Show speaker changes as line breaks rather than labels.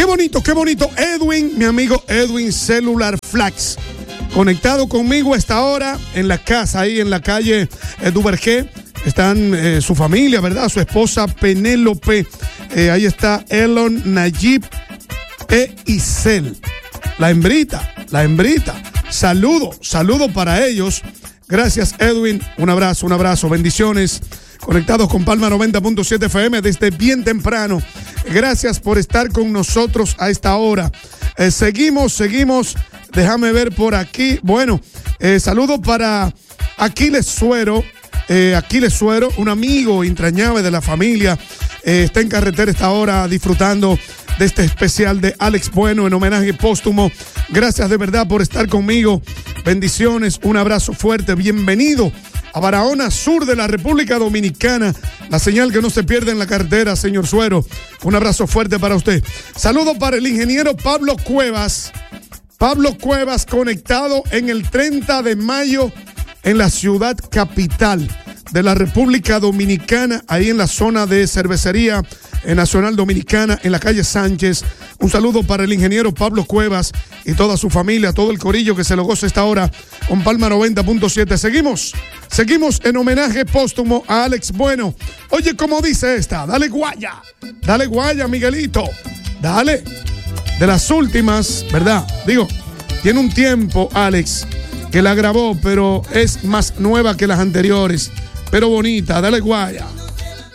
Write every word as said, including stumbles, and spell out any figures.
bonito, qué bonito. Edwin, mi amigo Edwin Cellular Flax, conectado conmigo a esta hora en la casa, ahí en la calle eh, Duvergé. Están eh, su familia, ¿verdad? Su esposa Penélope. Eh, ahí está Elon, Nayib e Isel. La hembrita, la hembrita. Saludo, saludo para ellos. Gracias, Edwin. Un abrazo, un abrazo. Bendiciones. Conectados con Palma noventa punto siete F M desde bien temprano. Gracias por estar con nosotros a esta hora. Eh, seguimos, seguimos. Déjame ver por aquí. Bueno, eh, saludo para Aquiles Suero. Eh, Aquiles Suero, un amigo entrañable de la familia. Eh, está en carretera esta hora disfrutando de este especial de Alex Bueno en homenaje póstumo. Gracias de verdad por estar conmigo. Bendiciones, un abrazo fuerte. Bienvenido a Barahona, sur de la República Dominicana. La señal que no se pierde en la carretera, señor Suero. Un abrazo fuerte para usted. Saludo para el ingeniero Pablo Cuevas. Pablo Cuevas conectado en el treinta de mayo en la ciudad capital de la República Dominicana, ahí en la zona de Cervecería Nacional Dominicana, en la calle Sánchez. Un saludo para el ingeniero Pablo Cuevas y toda su familia, todo el corillo que se lo goza esta hora con Palma noventa punto siete. Seguimos, seguimos en homenaje póstumo a Alex Bueno. Oye, ¿cómo dice esta? Dale guaya, dale guaya, Miguelito, dale. De las últimas, ¿verdad? Digo, tiene un tiempo, Alex, que la grabó, pero es más nueva que las anteriores, pero bonita. Dale guaya.